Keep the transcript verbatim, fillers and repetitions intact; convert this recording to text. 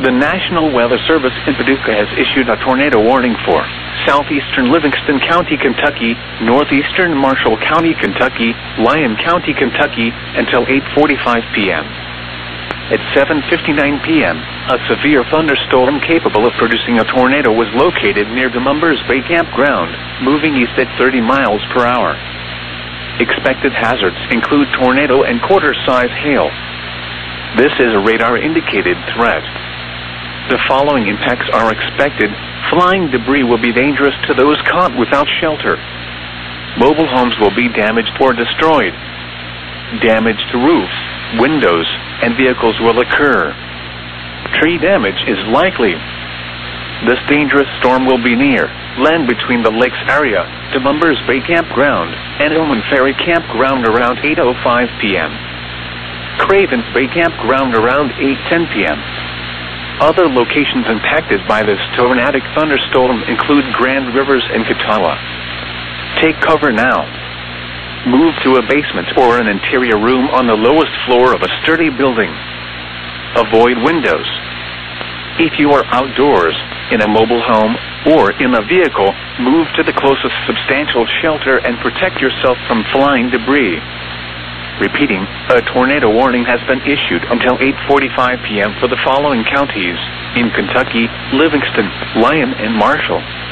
The National Weather Service in Paducah has issued a tornado warning for southeastern Livingston County, Kentucky, northeastern Marshall County, Kentucky, Lyon County, Kentucky, until eight forty-five p m At seven fifty-nine p m, a severe thunderstorm capable of producing a tornado was located near the Mumbers Bay Campground, moving east at thirty miles per hour. Expected hazards include tornado and quarter-size hail. This is a radar-indicated threat. The following impacts are expected. Flying debris will be dangerous to those caught without shelter. Mobile homes will be damaged or destroyed. Damage to roofs, windows, and vehicles will occur. Tree damage is likely. This dangerous storm will be near land between the lakes area to Mumbers Bay Campground and Ilman Ferry Campground around eight oh five p m Cravens Bay Campground around eight ten p m Other locations impacted by this tornadic thunderstorm include Grand Rivers and Catawba. Take cover now. Move to a basement or an interior room on the lowest floor of a sturdy building. Avoid windows. If you are outdoors, in a mobile home, or in a vehicle, move to the closest substantial shelter and protect yourself from flying debris. Repeating, a tornado warning has been issued until eight forty-five p m for the following counties in Kentucky: Livingston, Lyon, and Marshall.